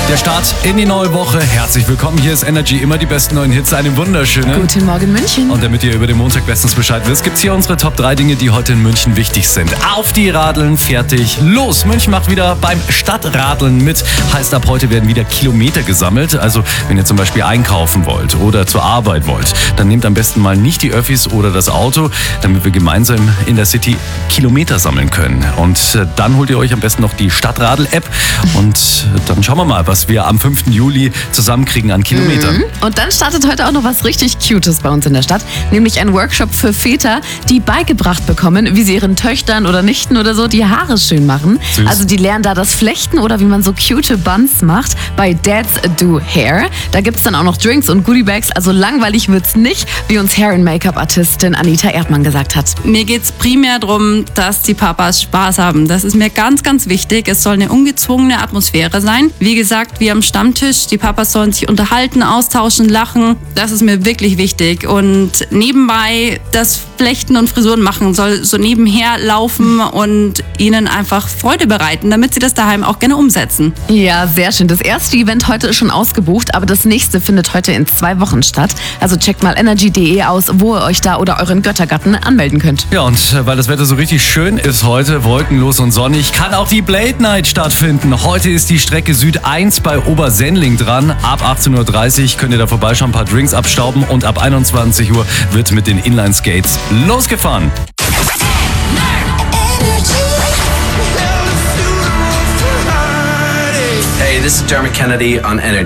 Der Start in die neue Woche. Herzlich willkommen. Hier ist Energy. Immer die besten neuen Hits. Einen wunderschönen. Guten Morgen, München. Und damit ihr über den Montag bestens Bescheid wisst, gibt's hier unsere Top 3 Dinge, die heute in München wichtig sind. Auf die Radeln, fertig, los. München macht wieder beim Stadtradeln mit. Heißt, ab heute werden wieder Kilometer gesammelt. Also, wenn ihr zum Beispiel einkaufen wollt oder zur Arbeit wollt, dann nehmt am besten mal nicht die Öffis oder das Auto, damit wir gemeinsam in der City Kilometer sammeln können. Und dann holt ihr euch am besten noch die Stadtradel-App und dann schauen wir mal, was wir am 5. Juli zusammenkriegen an Kilometern. Und dann startet heute auch noch was richtig Cutes bei uns in der Stadt, nämlich ein Workshop für Väter, die beigebracht bekommen, wie sie ihren Töchtern oder Nichten oder so die Haare schön machen. Süß. Also die lernen da das Flechten oder wie man so cute Buns macht bei Dads Do Hair. Da gibt's dann auch noch Drinks und Goodiebags, also langweilig wird's nicht, wie uns Hair- und Make-up-Artistin Anita Erdmann gesagt hat. Mir geht es primär darum, dass die Papas Spaß haben. Das ist mir ganz, ganz wichtig. Es soll eine ungezwungene Atmosphäre sein. Wie gesagt, wie am Stammtisch. Die Papas sollen sich unterhalten, austauschen, lachen. Das ist mir wirklich wichtig. Und nebenbei das Flechten und Frisuren machen soll so nebenher laufen und ihnen einfach Freude bereiten, damit sie das daheim auch gerne umsetzen. Ja, sehr schön. Das erste Event heute ist schon ausgebucht, aber das nächste findet heute in 2 Wochen statt. Also checkt mal energy.de aus, wo ihr euch da oder euren Göttergatten anmelden könnt. Ja, und weil das Wetter so richtig schön ist heute, wolkenlos und sonnig, kann auch die Blade Night stattfinden. Heute ist die Strecke Süd 1 bei Obersendling dran. Ab 18.30 Uhr könnt ihr da vorbeischauen, ein paar Drinks abstauben und ab 21 Uhr wird mit den Inline-Skates losgefahren. Hey, this is Dermot Kennedy on Energy.